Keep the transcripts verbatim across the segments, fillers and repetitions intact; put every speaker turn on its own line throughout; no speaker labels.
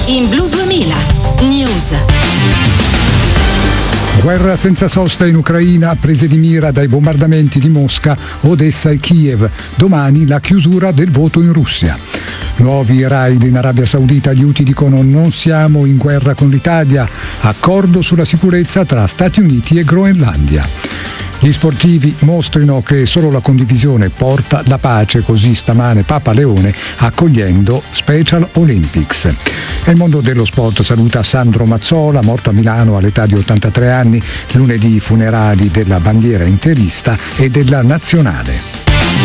In Blu duemila News.
Guerra senza sosta in Ucraina, prese di mira dai bombardamenti di Mosca, Odessa e Kiev. Domani la chiusura del voto in Russia. Nuovi raid in Arabia Saudita, gli Houthi dicono non siamo in guerra con l'Italia. Accordo sulla sicurezza tra Stati Uniti e Groenlandia. Gli sportivi mostrino che solo la condivisione porta la pace, così stamane Papa Leone accogliendo Special Olympics. E il mondo dello sport saluta Sandro Mazzola, morto a Milano all'età di ottantatré anni, lunedì funerali della bandiera interista e della nazionale.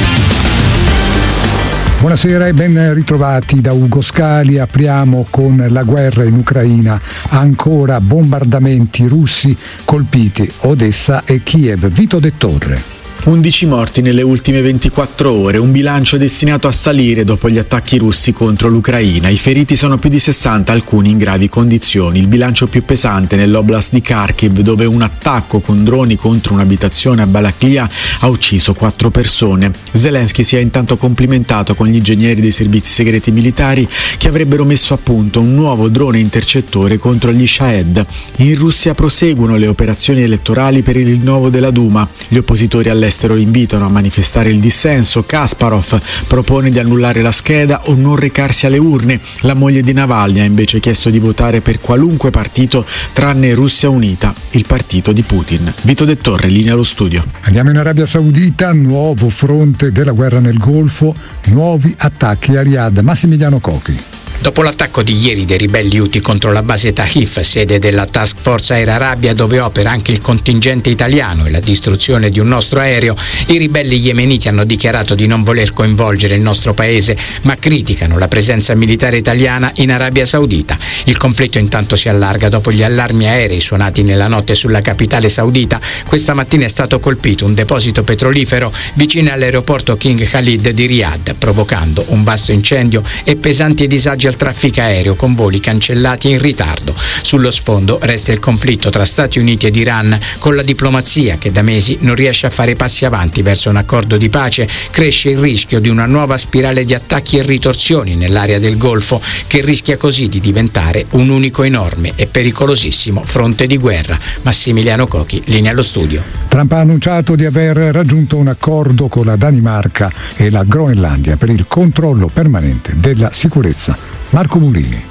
Buonasera e ben ritrovati da Ugo Scali. Apriamo con la guerra in Ucraina. Ancora bombardamenti russi, colpiti Odessa e Kiev. Vito De Torre.
undici morti nelle ultime ventiquattro ore, un bilancio destinato a salire dopo gli attacchi russi contro l'Ucraina. I feriti sono più di sessanta, alcuni in gravi condizioni. Il bilancio più pesante nell'oblast di Kharkiv, dove un attacco con droni contro un'abitazione a Balaklia ha ucciso quattro persone. Zelensky si è intanto complimentato con gli ingegneri dei servizi segreti militari che avrebbero messo a punto un nuovo drone intercettore contro gli Shahed. In Russia proseguono le operazioni elettorali per il rinnovo della Duma. Gli oppositori all'estero invitano a manifestare il dissenso. Kasparov propone di annullare la scheda o non recarsi alle urne. La moglie di Navalny ha invece chiesto di votare per qualunque partito tranne Russia Unita, il partito di Putin. Vito De Torre, linea allo studio.
Andiamo in Arabia Saudita, nuovo fronte della guerra nel Golfo, nuovi attacchi a Riyadh. Massimiliano Cocchi.
Dopo l'attacco di ieri dei ribelli Houthi contro la base Tahif, sede della Task Force Air Arabia, dove opera anche il contingente italiano, e la distruzione di un nostro aereo, i ribelli yemeniti hanno dichiarato di non voler coinvolgere il nostro paese, ma criticano la presenza militare italiana in Arabia Saudita. Il conflitto intanto si allarga dopo gli allarmi aerei suonati nella notte sulla capitale saudita. Questa mattina è stato colpito un deposito petrolifero vicino all'aeroporto King Khalid di Riyadh, provocando un vasto incendio e pesanti disagi al traffico aereo, con voli cancellati in ritardo. Sullo sfondo resta il conflitto tra Stati Uniti ed Iran, con la diplomazia che da mesi non riesce a fare passi avanti verso un accordo di pace. Cresce il rischio di una nuova spirale di attacchi e ritorsioni nell'area del Golfo, che rischia così di diventare un unico enorme e pericolosissimo fronte di guerra. Massimiliano Cocchi, linea allo studio.
Trump ha annunciato di aver raggiunto un accordo con la Danimarca e la Groenlandia per il controllo permanente della sicurezza. Marco Burini.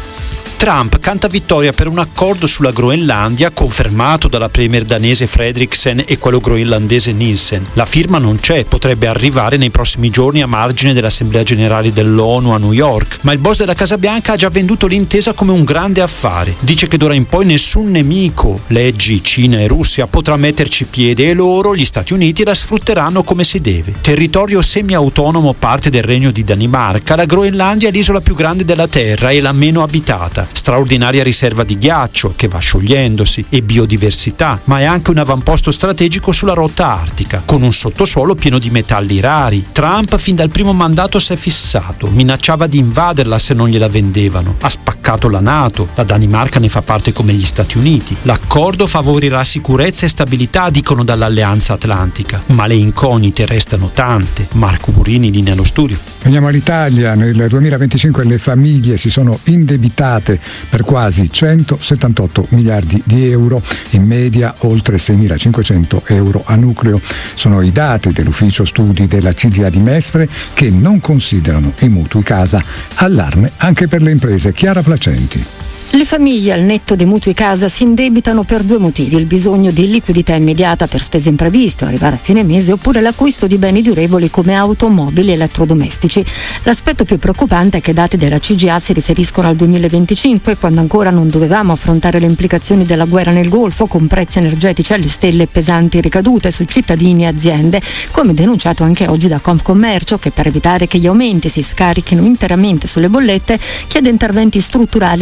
Trump canta vittoria per un accordo sulla Groenlandia confermato dalla premier danese Frederiksen e quello groenlandese Nielsen. La firma non c'è, potrebbe arrivare nei prossimi giorni a margine dell'Assemblea Generale dell'ONU a New York, ma il boss della Casa Bianca ha già venduto l'intesa come un grande affare. Dice che d'ora in poi nessun nemico, leggi, Cina e Russia, potrà metterci piede, e loro, gli Stati Uniti, la sfrutteranno come si deve. Territorio semi-autonomo, parte del regno di Danimarca, la Groenlandia è l'isola più grande della Terra e la meno abitata. Straordinaria riserva di ghiaccio che va sciogliendosi e biodiversità, ma è anche un avamposto strategico sulla rotta artica, con un sottosuolo pieno di metalli rari. Trump fin dal primo mandato si è fissato, minacciava di invaderla se non gliela vendevano. Ha spaccato la NATO, la Danimarca ne fa parte come gli Stati Uniti. L'accordo favorirà sicurezza e stabilità, dicono dall'Alleanza Atlantica, ma le incognite restano tante. Marco Burini, linea allo studio.
Veniamo all'Italia. Nel duemilaventicinque le famiglie si sono indebitate per quasi centosettantotto miliardi di euro, in media oltre seimilacinquecento euro a nucleo. Sono i dati dell'ufficio studi della C G I A di Mestre, che non considerano i mutui casa. Allarme anche per le imprese. Chiara Placenti.
Le famiglie al netto dei mutui casa si indebitano per due motivi: il bisogno di liquidità immediata per spese impreviste o arrivare a fine mese, oppure l'acquisto di beni durevoli come automobili e elettrodomestici. L'aspetto più preoccupante è che i dati della C G I A si riferiscono al duemilaventicinque, quando ancora non dovevamo affrontare le implicazioni della guerra nel Golfo, con prezzi energetici alle stelle e pesanti ricadute su cittadini e aziende, come denunciato anche oggi da Confcommercio, che per evitare che gli aumenti si scarichino interamente sulle bollette chiede interventi strutturali come incentivi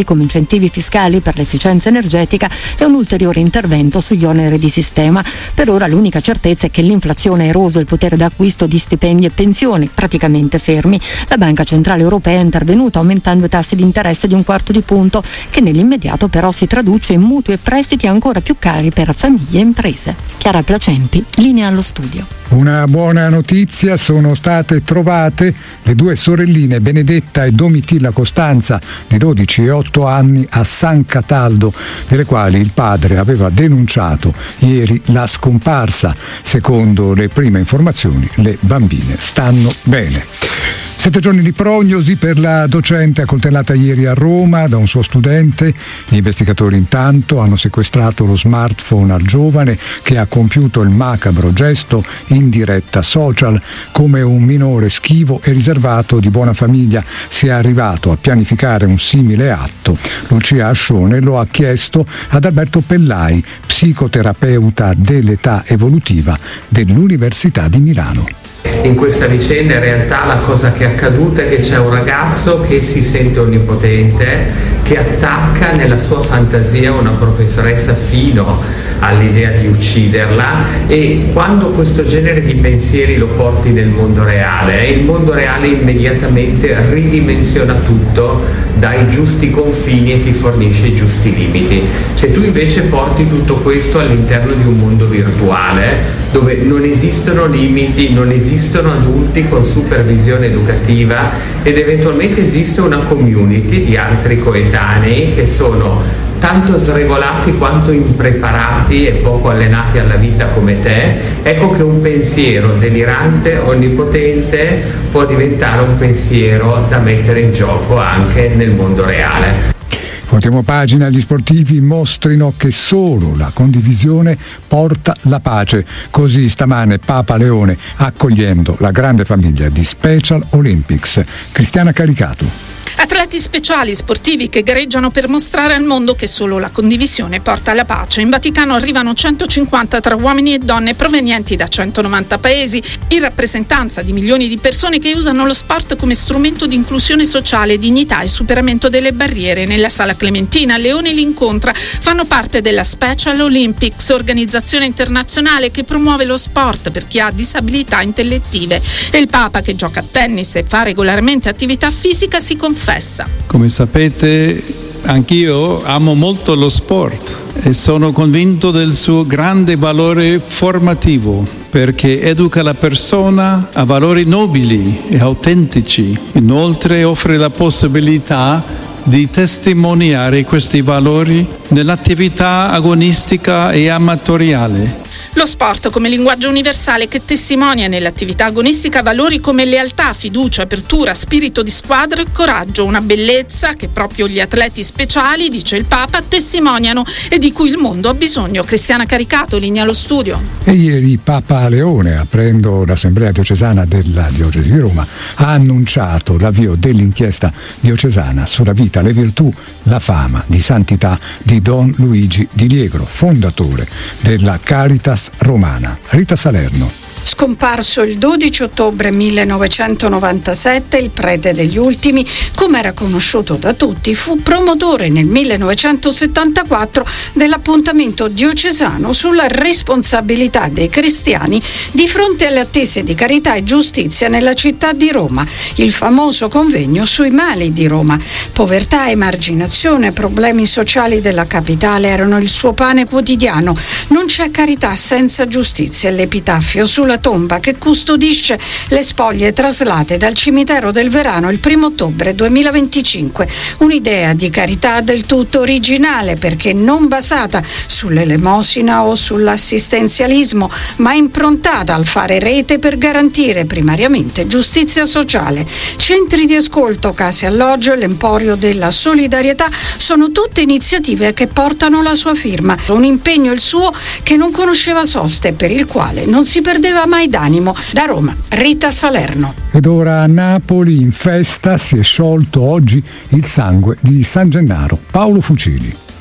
incentivi fiscali per l'efficienza energetica e un ulteriore intervento sugli oneri di sistema. Per ora l'unica certezza è che l'inflazione ha eroso il potere d'acquisto di stipendi e pensioni, praticamente fermi. La Banca Centrale Europea è intervenuta aumentando i tassi di interesse di un quarto di punto, che nell'immediato però si traduce in mutui e prestiti ancora più cari per famiglie e imprese. Chiara Placenti, linea allo studio.
Una buona notizia: sono state trovate le due sorelline Benedetta e Domitilla Costanza di dodici e otto anni a San Cataldo, delle quali il padre aveva denunciato ieri la scomparsa. Secondo le prime informazioni, le bambine stanno bene. Sette giorni di prognosi per la docente accoltellata ieri a Roma da un suo studente. Gli investigatori intanto hanno sequestrato lo smartphone al giovane che ha compiuto il macabro gesto in diretta social. Come un minore schivo e riservato di buona famiglia si è arrivato a pianificare un simile atto. Lucia Ascione lo ha chiesto ad Alberto Pellai, psicoterapeuta dell'età evolutiva dell'Università di Milano.
In questa vicenda in realtà la cosa che è accaduta è che c'è un ragazzo che si sente onnipotente, che attacca nella sua fantasia una professoressa fino all'idea di ucciderla, e quando questo genere di pensieri lo porti nel mondo reale, il mondo reale immediatamente ridimensiona tutto, dai giusti confini e ti fornisce i giusti limiti. Se tu invece porti tutto questo all'interno di un mondo virtuale dove non esistono limiti, non esistono adulti con supervisione educativa ed eventualmente esiste una community di altri coetanei che sono tanto sregolati quanto impreparati e poco allenati alla vita come te, ecco che un pensiero delirante, onnipotente può diventare un pensiero da mettere in gioco anche nel mondo reale.
Voltiamo pagina, gli sportivi mostrino che solo la condivisione porta la pace. Così stamane Papa Leone accogliendo la grande famiglia di Special Olympics. Cristiana Caricato.
Atleti speciali, sportivi che gareggiano per mostrare al mondo che solo la condivisione porta alla pace. In Vaticano arrivano centocinquanta tra uomini e donne provenienti da centonovanta paesi, in rappresentanza di milioni di persone che usano lo sport come strumento di inclusione sociale, dignità e superamento delle barriere. Nella Sala Clementina Leone li incontra, fanno parte della Special Olympics, organizzazione internazionale che promuove lo sport per chi ha disabilità intellettive. E il Papa, che gioca a tennis e fa regolarmente attività fisica, si confessa.
Come sapete, anch'io amo molto lo sport e sono convinto del suo grande valore formativo, perché educa la persona a valori nobili e autentici. Inoltre offre la possibilità di testimoniare questi valori nell'attività agonistica e amatoriale.
Lo sport come linguaggio universale che testimonia nell'attività agonistica valori come lealtà, fiducia, apertura, spirito di squadra e coraggio, una bellezza che proprio gli atleti speciali, dice il Papa, testimoniano e di cui il mondo ha bisogno. Cristiana Caricato, linea allo studio.
E ieri Papa Leone, aprendo l'Assemblea diocesana della Diocesi di Roma, ha annunciato l'avvio dell'inchiesta diocesana sulla vita, le virtù, la fama di santità di Don Luigi Di Liegro, fondatore della Caritas Romana. Rita Salerno.
Scomparso il dodici ottobre millenovecentonovantasette, il prete degli ultimi, come era conosciuto da tutti, fu promotore nel millenovecentosettantaquattro dell'appuntamento diocesano sulla responsabilità dei cristiani di fronte alle attese di carità e giustizia nella città di Roma, il famoso convegno sui mali di Roma. Povertà, emarginazione, problemi sociali della capitale erano il suo pane quotidiano. Non c'è carità senza giustizia, l'epitaffio sulla tomba che custodisce le spoglie traslate dal cimitero del Verano il primo ottobre duemilaventicinque. Un'idea di carità del tutto originale, perché non basata sull'elemosina o sull'assistenzialismo, ma improntata al fare rete per garantire primariamente giustizia sociale. Centri di ascolto, case alloggio e l'emporio della solidarietà sono tutte iniziative che portano la sua firma. Un impegno il suo che non conosceva soste, per il quale non si perdeva mai d'animo. Da Roma, Rita Salerno.
Ed ora a Napoli, in festa, si è sciolto oggi il sangue di San Gennaro. Paolo Fucili.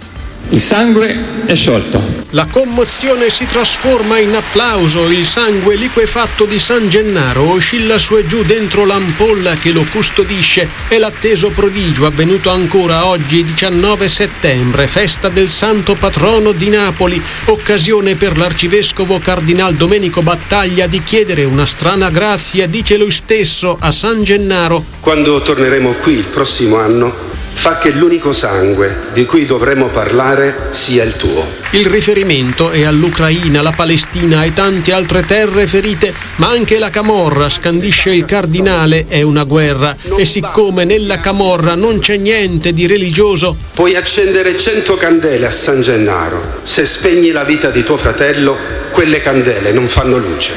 Il sangue è sciolto.
La commozione si trasforma in applauso. Il sangue liquefatto di San Gennaro oscilla su e giù dentro l'ampolla che lo custodisce. È l'atteso prodigio avvenuto ancora oggi, diciannove settembre, festa del santo patrono di Napoli, occasione per l'arcivescovo Cardinal Domenico Battaglia di chiedere una strana grazia, dice lui stesso, a San Gennaro.
Quando torneremo qui il prossimo anno, fa che l'unico sangue di cui dovremo parlare sia il tuo.
Il riferimento è all'Ucraina, la Palestina e tante altre terre ferite, ma anche la camorra, scandisce il cardinale, è una guerra. E siccome nella camorra non c'è niente di religioso,
puoi accendere cento candele a San Gennaro. Se spegni la vita di tuo fratello, quelle candele non fanno luce.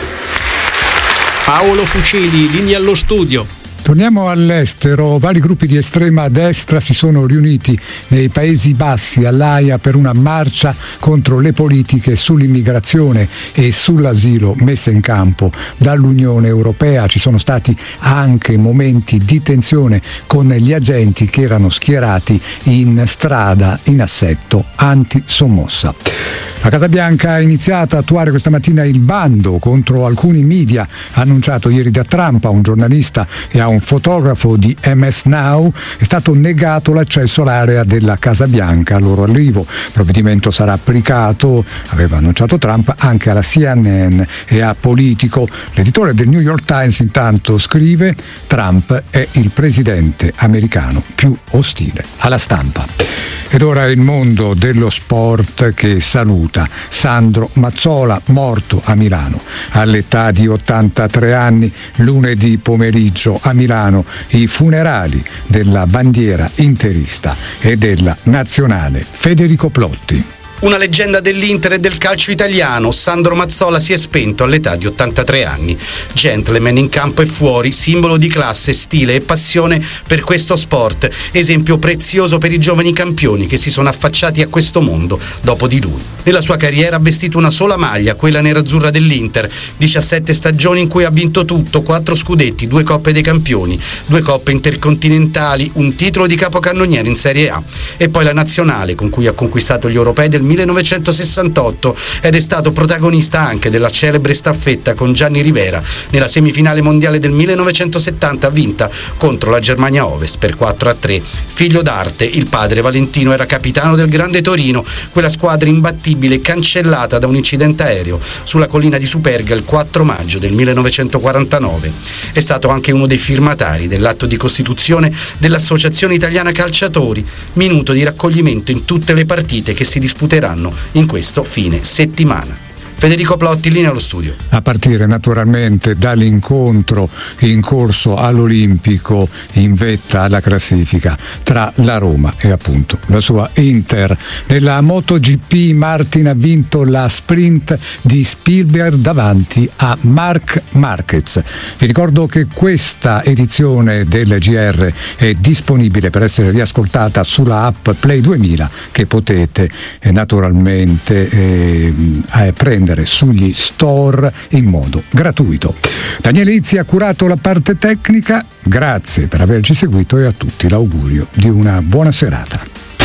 Paolo Fucili, linea allo studio.
Torniamo all'estero. Vari gruppi di estrema destra si sono riuniti nei Paesi Bassi all'Aia per una marcia contro le politiche sull'immigrazione e sull'asilo messe in campo dall'Unione Europea. Ci sono stati anche momenti di tensione con gli agenti che erano schierati in strada in assetto anti-sommossa. La Casa Bianca ha iniziato a attuare questa mattina il bando contro alcuni media annunciato ieri da Trump. A un giornalista e a un fotografo di M S Now è stato negato l'accesso all'area della Casa Bianca al loro arrivo. Il provvedimento sarà applicato, aveva annunciato Trump, anche alla C N N e a Politico. L'editore del New York Times intanto scrive: Trump è il presidente americano più ostile alla stampa. Ed ora il mondo dello sport che saluta Sandro Mazzola, morto a Milano all'età di ottantatré anni. Lunedì pomeriggio a Milano i funerali della bandiera interista e della nazionale. Federico Plotti.
Una leggenda dell'Inter e del calcio italiano, Sandro Mazzola si è spento all'età di ottantatré anni. Gentleman in campo e fuori, simbolo di classe, stile e passione per questo sport, esempio prezioso per i giovani campioni che si sono affacciati a questo mondo dopo di lui. Nella sua carriera ha vestito una sola maglia, quella nerazzurra dell'Inter, diciassette stagioni in cui ha vinto tutto, quattro scudetti, due coppe dei campioni, due coppe intercontinentali, un titolo di capocannoniere in Serie A e poi la nazionale con cui ha conquistato gli europei del millenovecentosessantotto ed è stato protagonista anche della celebre staffetta con Gianni Rivera nella semifinale mondiale del millenovecentosettanta vinta contro la Germania Ovest per quattro a tre. Figlio d'arte, il padre Valentino era capitano del Grande Torino, quella squadra imbattibile cancellata da un incidente aereo sulla collina di Superga il quattro maggio del millenovecentoquarantanove. È stato anche uno dei firmatari dell'atto di costituzione dell'Associazione Italiana Calciatori, minuto di raccoglimento in tutte le partite che si disputeranno in questo fine settimana. Federico Plotti, linea allo studio.
A partire naturalmente dall'incontro in corso all'Olimpico in vetta alla classifica tra la Roma e appunto la sua Inter. Nella MotoGP Martin ha vinto la sprint di Spielberg davanti a Marc Marquez. Vi ricordo che questa edizione del G R è disponibile per essere riascoltata sulla app Play duemila che potete eh, naturalmente eh, eh, prendere sugli store in modo gratuito. Daniele Izzi ha curato la parte tecnica, grazie per averci seguito e a tutti l'augurio di una buona serata.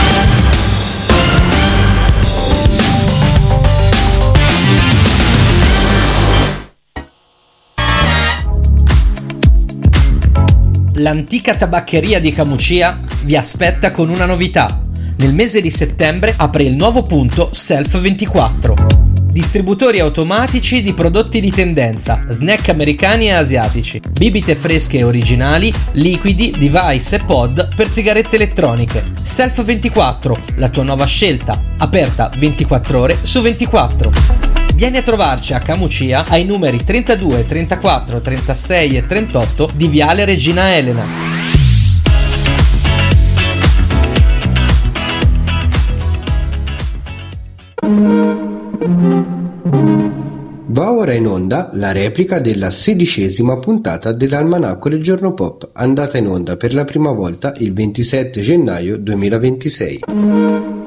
L'antica tabaccheria di Camucia vi aspetta con una novità. Nel mese di settembre apre il nuovo punto Self ventiquattro. Distributori automatici di prodotti di tendenza, snack americani e asiatici, bibite fresche e originali, liquidi, device e pod per sigarette elettroniche. Self ventiquattro, la tua nuova scelta, aperta ventiquattro ore su ventiquattro. Vieni a trovarci a Camucia ai numeri trentadue, trentaquattro, trentasei e trentotto di Viale Regina Elena.
Va ora in onda la replica della sedicesima puntata dell'Almanacco del Giorno Pop, andata in onda per la prima volta il ventisette gennaio duemilaventisei.